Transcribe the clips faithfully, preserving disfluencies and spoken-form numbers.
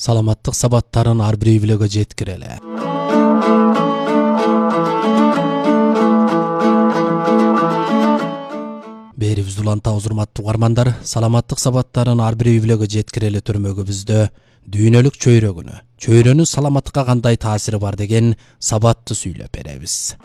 саламаттык сабаттарын ар бир үй-бүлөгө жеткирели. Берибиз улантабыз, урматтуу угармандар. Саламаттык сабаттарын ар бир үй-бүлөгө жеткирели төрмөгүбүздө дүйнөлүк чөйрөгүнү, чөйрөнүн саламаттыкка кандай таасири бар деген сабатты сүйлөп беребиз.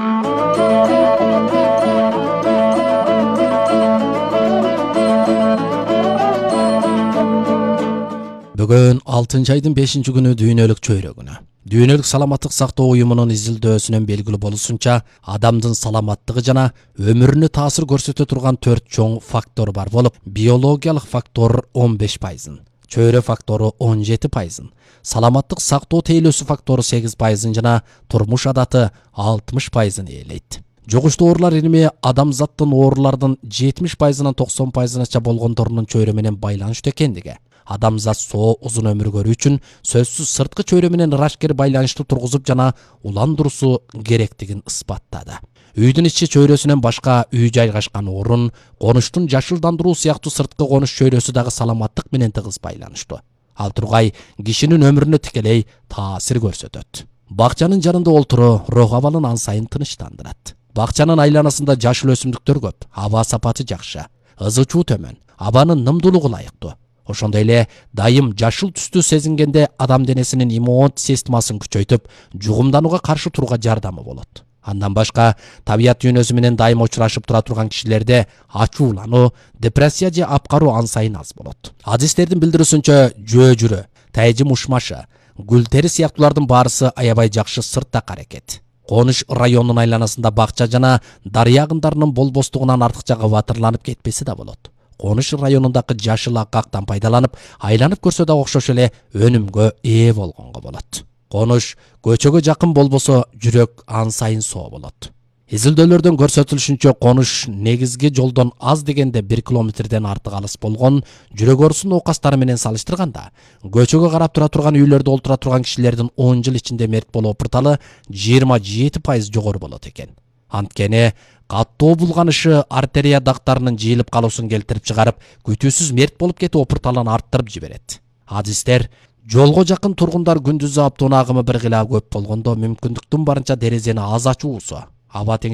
Бүгүн алтынчы айдын бешинчи күнү дүйнөлүк чөйрөгүнү. Дүйнөлүк саламаттык сактоо уюмунун изилдөөсүнөн белгилүү болушунча, адамдын саламаттыгы жана өмүрүнө таасир көрсөтө турган төрт чоң фактор бар болуп, биологиялык фактор он беш пайызын, чөйрө фактору он жети пайызын, саламаттык сактоо тейлөөсү фактору сегиз пайызын жана турмуш адаты алтымыш пайызын ээлейт. Жугуштуу оорулар илими адамзаттын оорулардын жетимиш пайызынан токсон пайызынача болгондорунун чөйрө менен байланыштуу экендиги, адамзат соо узун өмүр көрүү үчүн сөзсүз сырткы чөйрө менен ырашкер байланыштуу тургузуп жана уландыруусу керектигин ысбаттады. Үйдүн ичи чөйрөсүнөн башка үй жайгашкан орун, конуштун жашылдандыруу сыяктуу сырткы конуш чөйрөсү дагы саламаттык менен тыгыз байланыштуу. Ал тургай кишинин өмүрүнө тикелей таасир көрсөтөт. Бакчанын жанында олтуруу рух абалын ан сайын тынычтандырат. Бакчанын айланасында жашыл өсүмдүктөр көп, аба сапаты жакшы, ызы чуу төмөн, абанын нымдуулугу ылайыктуу. Ошондой эле дайым жашыл түстү сезингенде адам денесинин иммун системасын күчөйтүп, жугумданууга каршы турууга жардамы болот. Андан башка, табият дүйнөсү менен дайым учурашып тура турган кишилерде ачуулануу, депрессия же апкаруу ан сайын аз болот. Адистердин билдирүүсүнчө, жөө жүрө, тайжым ушмашы, гүл тери сыяктуулардын баарысы аябай жакшы сыртта аракет. Конуш районунун айланасында бакча жана дарыя агындарынын болбостугунан артыкча кабатырланып кетпеси да болот. Конуш районундагы жашыл акактан пайдаланып, айланып көрсө да окшош эле өнүмгө ээ болгонго болот. Конуш көчөгө жакын болбосо, жүрөк ан сайын соо болот. Изилдөөлөрдөн көрсөтүлүшүнчө, конуш негизги жолдон аз дегенде бир километрден артык алыс болгон, жүрөк оорусунун оокастары менен салыштырганда, көчөгө карап тура турган үйлөрдө олтура турган кишилердин он жыл ичинде мерт болуу опурталы жыйырма жети пайыз жогору болот экен. Анткени каттоо булганышы артерия дактарынын жыйылып калуусун келтирип чыгарып, күтүүсүз мерт болуп кетүү опурталын арттырып жиберет. Адистер, жолго жакын тургундар күндүзү аптоон агымы бир кыйла көп болгондо мүмкүндүктүн барынча терезени аз ачуусу, аба